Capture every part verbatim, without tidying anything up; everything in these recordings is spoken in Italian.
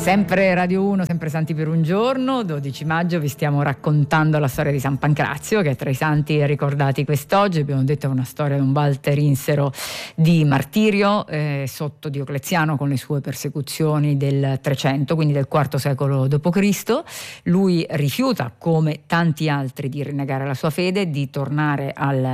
Sempre Radio uno, sempre Santi per un giorno, dodici maggio, vi stiamo raccontando la storia di San Pancrazio, che è tra i santi ricordati quest'oggi. Abbiamo detto che è una storia di un Walter Insero di martirio eh, sotto Diocleziano, con le sue persecuzioni del trecento, quindi del quarto secolo dopo Cristo. Lui rifiuta, come tanti altri, di rinnegare la sua fede, di tornare al,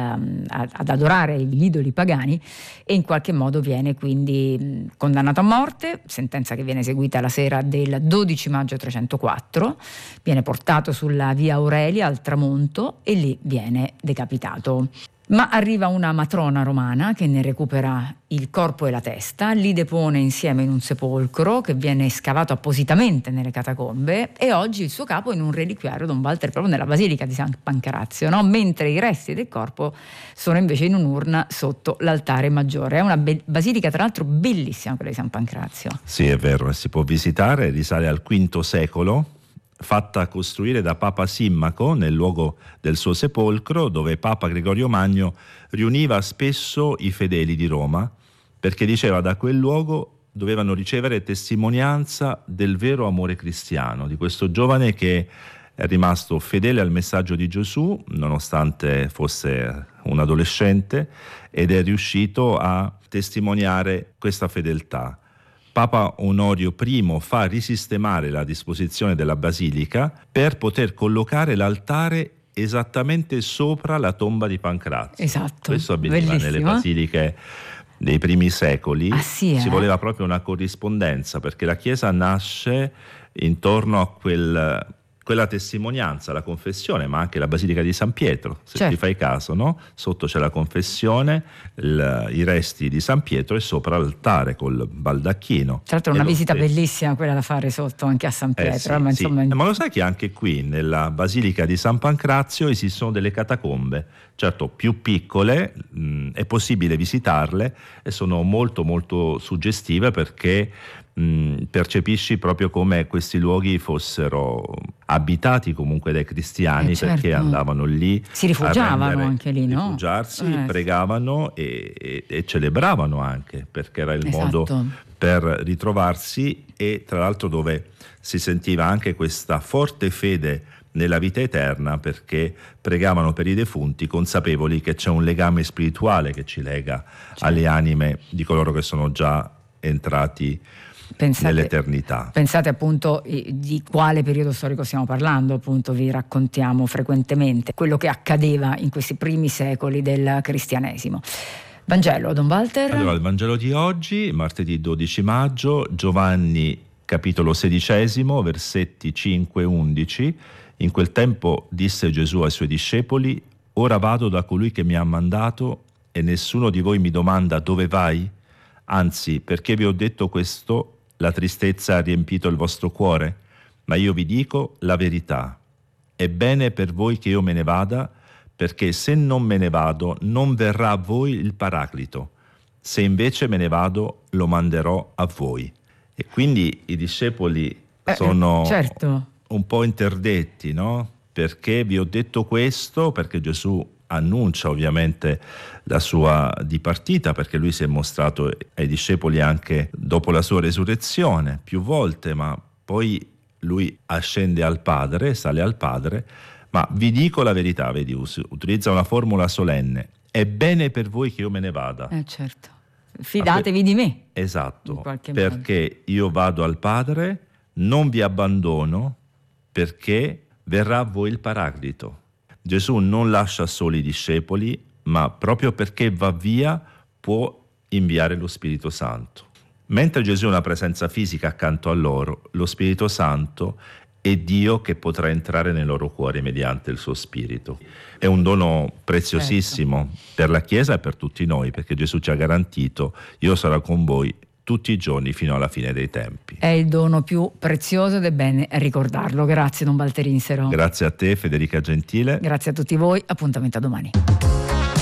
ad adorare gli idoli pagani, e in qualche modo viene quindi condannato a morte, sentenza che viene eseguita la sera del dodici maggio trecentoquattro, viene portato sulla via Aurelia al tramonto e lì viene decapitato. Ma arriva una matrona romana che ne recupera il corpo e la testa, li depone insieme in un sepolcro che viene scavato appositamente nelle catacombe, e oggi il suo capo è in un reliquiario Don Walter proprio nella basilica di San Pancrazio, no? Mentre i resti del corpo sono invece in un'urna sotto l'altare maggiore. È una be- basilica tra l'altro bellissima, quella di San Pancrazio. Sì, è vero, si può visitare, risale al quinto secolo, fatta costruire da Papa Simmaco nel luogo del suo sepolcro, dove Papa Gregorio Magno riuniva spesso i fedeli di Roma, perché diceva da quel luogo dovevano ricevere testimonianza del vero amore cristiano, di questo giovane che è rimasto fedele al messaggio di Gesù nonostante fosse un adolescente, ed è riuscito a testimoniare questa fedeltà. Papa Onorio I fa risistemare la disposizione della basilica per poter collocare l'altare esattamente sopra la tomba di Pancrazio. Esatto. Questo avveniva Bellissimo. nelle basiliche dei primi secoli. Ah, sì, eh? Si voleva proprio una corrispondenza, perché la Chiesa nasce intorno a quel... quella testimonianza, la confessione, ma anche la Basilica di San Pietro, se certo. ti fai caso, no? Sotto c'è la confessione, il, i resti di San Pietro, e sopra l'altare col baldacchino. Tra l'altro è una visita stesso. bellissima quella da fare sotto anche a San Pietro. Eh sì, ma, sì. insomma... ma lo sai che anche qui nella Basilica di San Pancrazio esistono delle catacombe, certo più piccole, mh, è possibile visitarle e sono molto molto suggestive, perché mh, percepisci proprio come questi luoghi fossero abitati comunque dai cristiani, eh certo. perché andavano lì, si rifugiavano a rendere, anche lì, no? rifugiarsi, Eh. pregavano e, e, e celebravano anche, perché era il Esatto. modo per ritrovarsi, e tra l'altro dove si sentiva anche questa forte fede nella vita eterna, perché pregavano per i defunti consapevoli che c'è un legame spirituale che ci lega certo. alle anime di coloro che sono già entrati Pensate, nell'eternità. Pensate appunto di quale periodo storico stiamo parlando, appunto vi raccontiamo frequentemente quello che accadeva in questi primi secoli del cristianesimo. Vangelo, Don Walter? Allora, il Vangelo di oggi, martedì dodici maggio, Giovanni capitolo sedicesimo, versetti cinque e undici. In quel tempo disse Gesù ai suoi discepoli: ora vado da colui che mi ha mandato, e nessuno di voi mi domanda dove vai? Anzi, perché vi ho detto questo, la tristezza ha riempito il vostro cuore, ma io vi dico la verità. È bene per voi che io me ne vada, perché se non me ne vado non verrà a voi il Paraclito. Se invece me ne vado lo manderò a voi. E quindi i discepoli sono eh, certo. un po' interdetti, no? Perché vi ho detto questo? Perché Gesù annuncia ovviamente la sua dipartita, perché lui si è mostrato ai discepoli anche dopo la sua resurrezione più volte, ma poi lui ascende al Padre, sale al Padre. Ma vi dico la verità, vedi, utilizza una formula solenne: è bene per voi che io me ne vada. Eh certo, fidatevi di me. Esatto, perché modo. Io vado al Padre, non vi abbandono, perché verrà a voi il Paraclito. Gesù non lascia soli i discepoli, ma proprio perché va via può inviare lo Spirito Santo. Mentre Gesù è una presenza fisica accanto a loro, lo Spirito Santo è Dio che potrà entrare nei loro cuori mediante il suo Spirito. È un dono preziosissimo certo. per la Chiesa e per tutti noi, perché Gesù ci ha garantito: io sarò con voi tutti i giorni fino alla fine dei tempi. È il dono più prezioso ed è bene ricordarlo. Grazie Don Walter Insero. Grazie a te Federica Gentile. Grazie a tutti voi, appuntamento a domani.